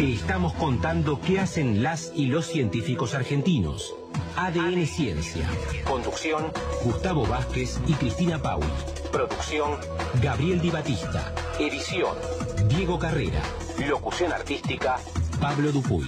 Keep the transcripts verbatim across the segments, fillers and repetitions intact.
Te estamos contando qué hacen las y los científicos argentinos. A D N Ciencia. Conducción, Gustavo Vázquez y Cristina Pauli. Producción, Gabriel Di Battista. Edición, Diego Carrera. Locución artística, Pablo Dupuy.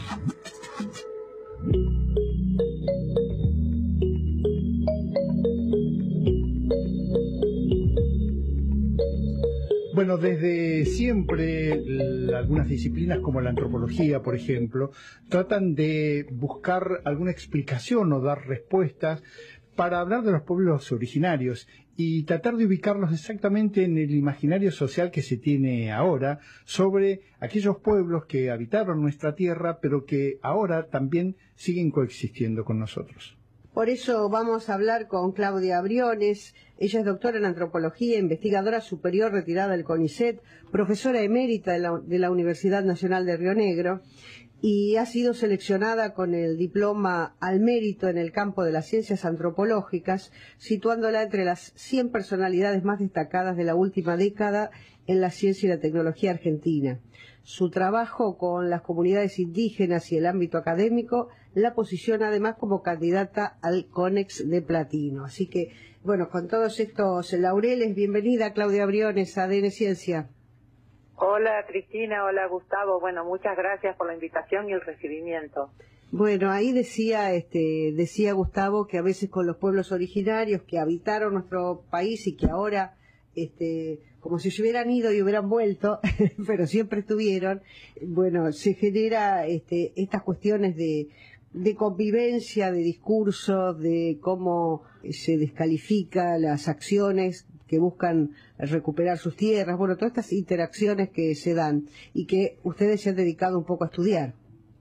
Bueno, desde siempre algunas disciplinas como la antropología, por ejemplo, tratan de buscar alguna explicación o dar respuestas para hablar de los pueblos originarios y tratar de ubicarlos exactamente en el imaginario social que se tiene ahora sobre aquellos pueblos que habitaron nuestra tierra, pero que ahora también siguen coexistiendo con nosotros. Por eso vamos a hablar con Claudia Briones. Ella es doctora en antropología, investigadora superior retirada del CONICET, profesora emérita de la, de la Universidad Nacional de Río Negro y ha sido seleccionada con el diploma al mérito en el campo de las ciencias antropológicas, situándola entre las cien personalidades más destacadas de la última década en la ciencia y la tecnología argentina. Su trabajo con las comunidades indígenas y el ámbito académico la posiciona además como candidata al CONEX de platino. Así que, bueno, con todos estos laureles, bienvenida Claudia Briones a A D N Ciencia. Hola Cristina, hola Gustavo, bueno, muchas gracias por la invitación y el recibimiento. Bueno, ahí decía, este, decía Gustavo que a veces con los pueblos originarios que habitaron nuestro país y que ahora, este, como si se hubieran ido y hubieran vuelto, pero siempre estuvieron, bueno, se genera este, estas cuestiones de, de convivencia, de discursos, de cómo se descalifica las acciones que buscan recuperar sus tierras, bueno, todas estas interacciones que se dan y que ustedes se han dedicado un poco a estudiar.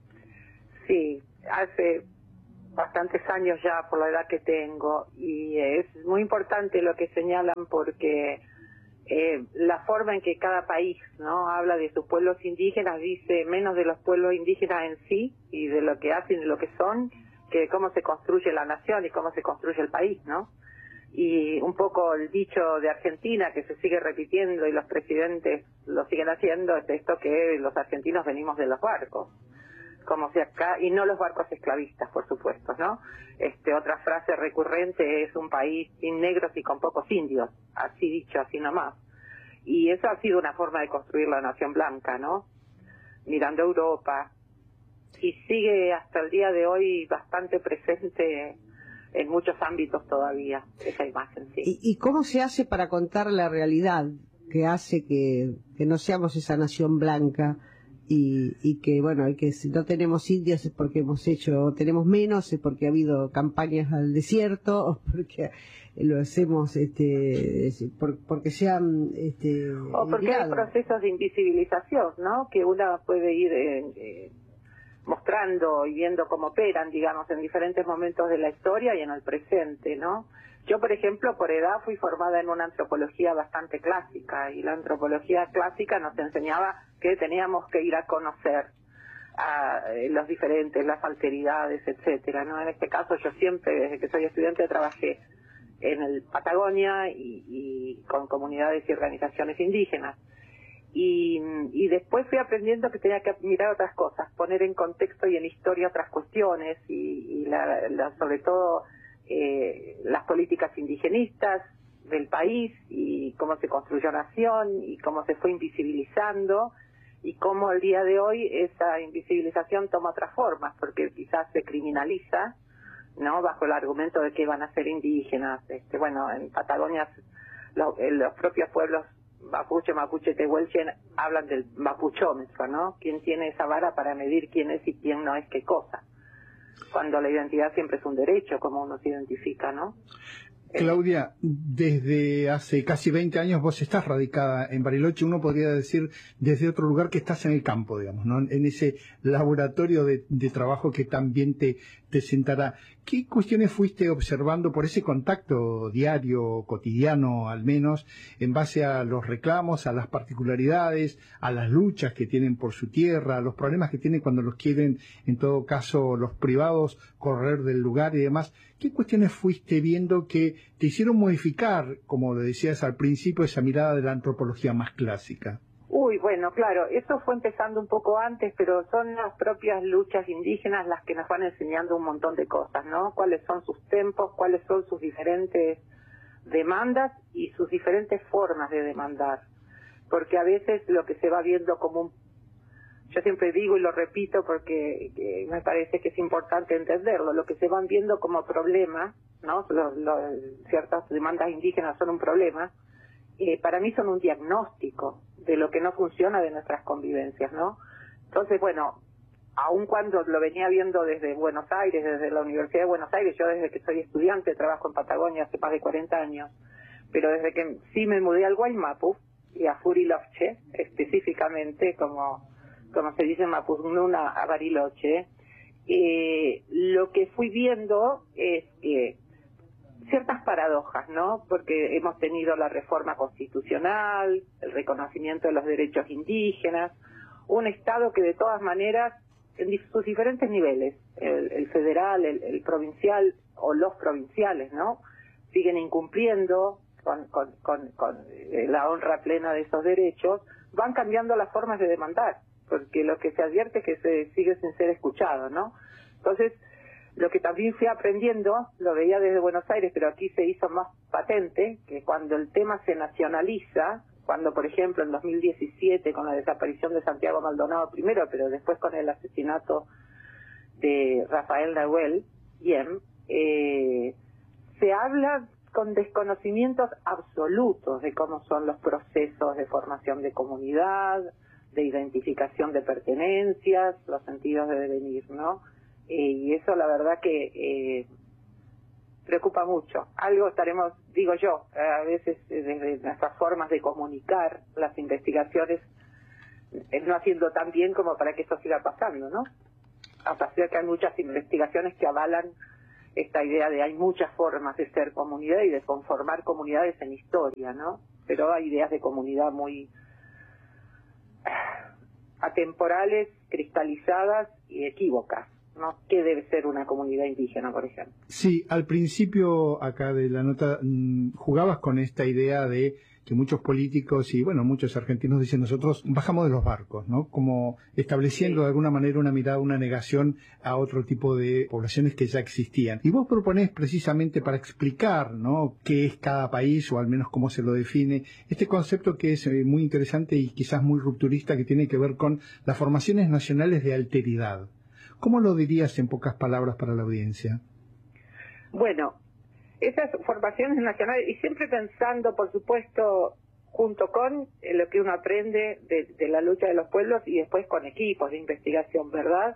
Sí, hace bastantes años ya por la edad que tengo y es muy importante lo que señalan porque eh, la forma en que cada país no habla de sus pueblos indígenas dice menos de los pueblos indígenas en sí y de lo que hacen y lo que son que de cómo se construye la nación y cómo se construye el país, ¿no? Y un poco el dicho de Argentina que se sigue repitiendo y los presidentes lo siguen haciendo es esto que los argentinos venimos de los barcos, como si acá, y no los barcos esclavistas, por supuesto, ¿no? Este, otra frase recurrente es un país sin negros y con pocos indios, así dicho, así nomás. Y eso ha sido una forma de construir la nación blanca, ¿no? Mirando a Europa, y sigue hasta el día de hoy bastante presente en muchos ámbitos todavía, esa imagen, sí. ¿Y, y cómo se hace para contar la realidad que hace que, que no seamos esa nación blanca y, y que, bueno, y que si no tenemos indios es porque hemos hecho, o tenemos menos es porque ha habido campañas al desierto, o porque lo hacemos, este, por, porque sean, este, o porque hay procesos de invisibilización, ¿no? Que una puede ir eh, eh, mostrando y viendo cómo operan, digamos, en diferentes momentos de la historia y en el presente, ¿no? Yo, por ejemplo, por edad fui formada en una antropología bastante clásica y la antropología clásica nos enseñaba que teníamos que ir a conocer a los diferentes, las alteridades, etcétera, ¿no? En este caso yo siempre, desde que soy estudiante, trabajé en el Patagonia y, y con comunidades y organizaciones indígenas. Y, y después fui aprendiendo que tenía que mirar otras cosas, poner en contexto y en historia otras cuestiones y, y la, la, sobre todo eh, las políticas indigenistas del país y cómo se construyó nación y cómo se fue invisibilizando y cómo el día de hoy esa invisibilización toma otras formas porque quizás se criminaliza, ¿no? Bajo el argumento de que van a ser indígenas. Este, bueno, en Patagonia lo, los propios pueblos mapuche, mapuche, tehuelchen hablan del mapuchómetro, ¿no? ¿Quién tiene esa vara para medir quién es y quién no es qué cosa? Cuando la identidad siempre es un derecho, como uno se identifica, ¿no? Claudia, desde hace casi veinte años vos estás radicada en Bariloche, uno podría decir desde otro lugar que estás en el campo, digamos, ¿no? En ese laboratorio de, de trabajo que también te, te sentará. ¿Qué cuestiones fuiste observando por ese contacto diario, cotidiano al menos, en base a los reclamos, a las particularidades, a las luchas que tienen por su tierra, a los problemas que tienen cuando los quieren, en todo caso, los privados correr del lugar y demás? ¿Qué cuestiones fuiste viendo que te hicieron modificar, como decías al principio, esa mirada de la antropología más clásica? Uy, Uy, bueno, claro, eso fue empezando un poco antes, pero son las propias luchas indígenas las que nos van enseñando un montón de cosas, ¿no? Cuáles son sus tempos, cuáles son sus diferentes demandas y sus diferentes formas de demandar. Porque a veces lo que se va viendo como un... Yo siempre digo y lo repito porque que me parece que es importante entenderlo, lo que se van viendo como problema, ¿no? Los, los, ciertas demandas indígenas son un problema, eh, para mí son un diagnóstico de lo que no funciona de nuestras convivencias, ¿no? Entonces, bueno, aun cuando lo venía viendo desde Buenos Aires, desde la Universidad de Buenos Aires, yo desde que soy estudiante trabajo en Patagonia hace más de cuarenta años, pero desde que sí me mudé al Guaymapu y a Furiloche, específicamente, como, como se dice en Mapuznuna, a Bariloche, eh, lo que fui viendo es que ciertas paradojas, ¿no? Porque hemos tenido la reforma constitucional, el reconocimiento de los derechos indígenas, un Estado que de todas maneras, en sus diferentes niveles, el, el federal, el, el provincial o los provinciales, ¿no? Siguen incumpliendo con, con, con, con la honra plena de esos derechos, van cambiando las formas de demandar, porque lo que se advierte es que se sigue sin ser escuchado, ¿no? Entonces, lo que también fui aprendiendo, lo veía desde Buenos Aires, pero aquí se hizo más patente, que cuando el tema se nacionaliza, cuando por ejemplo en dos mil diecisiete con la desaparición de Santiago Maldonado primero, pero después con el asesinato de Rafael Nahuel Yem, eh, se habla con desconocimientos absolutos de cómo son los procesos de formación de comunidad, de identificación de pertenencias, los sentidos de devenir, ¿no? Eh, y eso la verdad que eh, preocupa mucho. Algo estaremos, digo yo, a veces eh, desde nuestras formas de comunicar las investigaciones, eh, no haciendo tan bien como para que eso siga pasando, ¿no? A pesar que hay muchas investigaciones que avalan esta idea de hay muchas formas de ser comunidad y de conformar comunidades en historia, ¿no? Pero hay ideas de comunidad muy atemporales, cristalizadas y equívocas, ¿no? ¿Qué debe ser una comunidad indígena, por ejemplo? Sí, al principio acá de la nota mmm, jugabas con esta idea de que muchos políticos y, bueno, muchos argentinos dicen nosotros bajamos de los barcos, ¿no? Como estableciendo sí. de alguna manera una mirada, una negación a otro tipo de poblaciones que ya existían. Y vos proponés precisamente para explicar, ¿no?, qué es cada país o al menos cómo se lo define, este concepto que es eh, muy interesante y quizás muy rupturista, que tiene que ver con las formaciones nacionales de alteridad. ¿Cómo lo dirías en pocas palabras para la audiencia? Bueno, esas formaciones nacionales, y siempre pensando, por supuesto, junto con lo que uno aprende de, de la lucha de los pueblos y después con equipos de investigación, ¿verdad?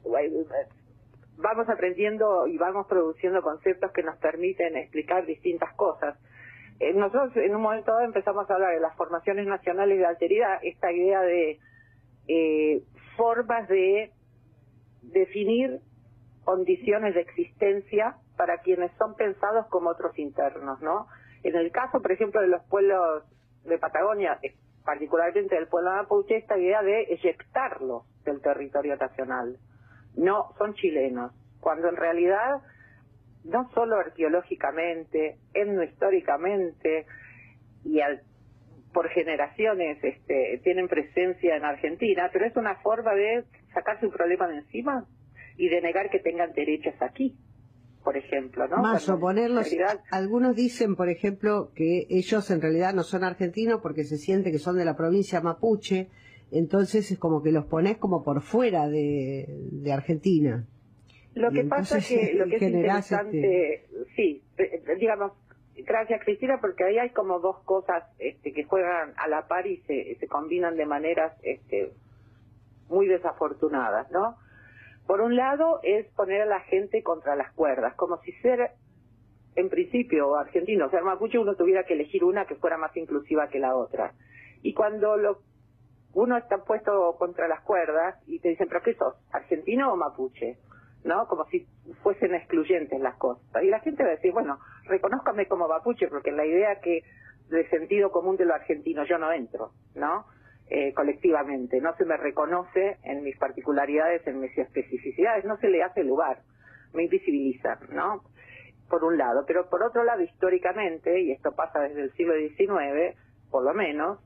Vamos aprendiendo y vamos produciendo conceptos que nos permiten explicar distintas cosas. Nosotros en un momento dado empezamos a hablar de las formaciones nacionales de alteridad, esta idea de eh, formas de definir condiciones de existencia para quienes son pensados como otros internos, ¿no? En el caso, por ejemplo, de los pueblos de Patagonia, particularmente del pueblo mapuche, esta idea de eyectarlos del territorio nacional. No, son chilenos, cuando en realidad, no solo arqueológicamente, etnohistóricamente y al, por generaciones este, tienen presencia en Argentina, pero es una forma de sacarse un problema de encima y de negar que tengan derechos aquí, por ejemplo, ¿no? Más Cuando, oponerlos, realidad... algunos dicen, por ejemplo, que ellos en realidad no son argentinos porque se siente que son de la provincia mapuche, entonces es como que los pones como por fuera de, de Argentina. Lo que pasa es que lo que es interesante, este... sí, digamos, gracias Cristina, porque ahí hay como dos cosas este, que juegan a la par y se, se combinan de maneras este, muy desafortunadas, ¿no? Por un lado es poner a la gente contra las cuerdas, como si ser, en principio, argentino, ser mapuche, uno tuviera que elegir una que fuera más inclusiva que la otra. Y cuando lo, uno está puesto contra las cuerdas y te dicen, ¿pero qué sos? ¿Argentino o mapuche? ¿No? Como si fuesen excluyentes las cosas. Y la gente va a decir, bueno, reconózcame como mapuche, porque en la idea que de sentido común de lo argentino yo no entro, ¿no? Eh, colectivamente, no se me reconoce en mis particularidades, en mis especificidades, no se le hace lugar, me invisibilizan, ¿no? Por un lado, pero por otro lado, históricamente, y esto pasa desde el siglo diecinueve, por lo menos,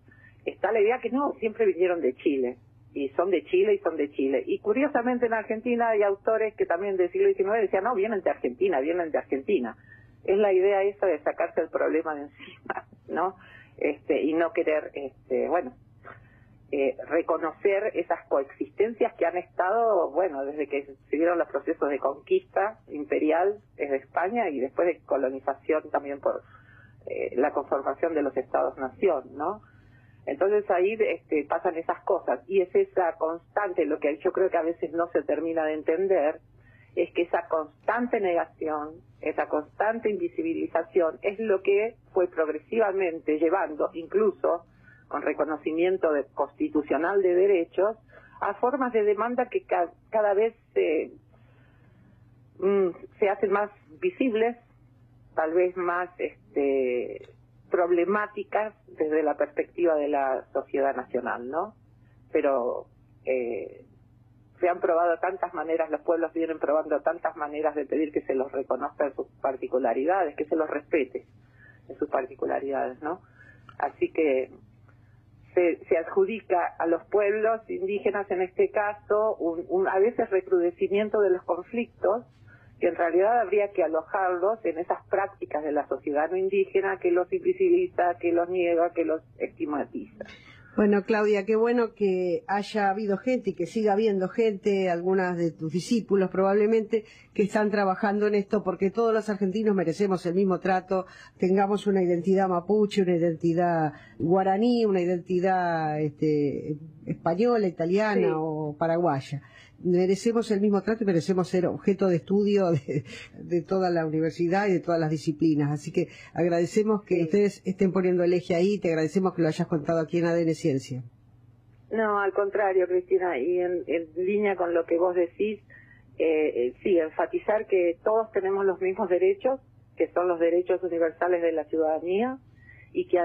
está la idea que no, siempre vinieron de Chile, y son de Chile y son de Chile. Y curiosamente en Argentina hay autores que también del siglo diecinueve decían, no, vienen de Argentina, vienen de Argentina. Es la idea esa de sacarse el problema de encima, ¿no? Este, y no querer, este, bueno, eh, reconocer esas coexistencias que han estado, bueno, desde que se dieron los procesos de conquista imperial desde España y después de colonización también por eh, la conformación de los Estados-nación, ¿no? Entonces ahí este, pasan esas cosas y es esa constante, lo que yo creo que a veces no se termina de entender, es que esa constante negación, esa constante invisibilización es lo que fue progresivamente llevando, incluso con reconocimiento de, constitucional de derechos, a formas de demanda que ca cada vez eh, mm, se hacen más visibles, tal vez más este, problemáticas desde la perspectiva de la sociedad nacional, ¿no? Pero eh, se han probado tantas maneras, los pueblos vienen probando tantas maneras de pedir que se los reconozca en sus particularidades, que se los respete en sus particularidades, ¿no? Así que se, se adjudica a los pueblos indígenas, en este caso, un, un a veces recrudecimiento de los conflictos, que en realidad habría que alojarlos en esas prácticas de la sociedad no indígena que los invisibiliza, que los niega, que los estigmatiza. Bueno, Claudia, qué bueno que haya habido gente y que siga habiendo gente, algunas de tus discípulos probablemente, que están trabajando en esto, porque todos los argentinos merecemos el mismo trato, tengamos una identidad mapuche, una identidad guaraní, una identidad este, española, italiana sí. o paraguaya. Merecemos el mismo trato y merecemos ser objeto de estudio de, de toda la universidad y de todas las disciplinas. Así que agradecemos que sí. ustedes estén poniendo el eje ahí, te agradecemos que lo hayas contado aquí en A D N Ciencia. No, al contrario, Cristina, y en, en línea con lo que vos decís, eh, sí, enfatizar que todos tenemos los mismos derechos, que son los derechos universales de la ciudadanía, y que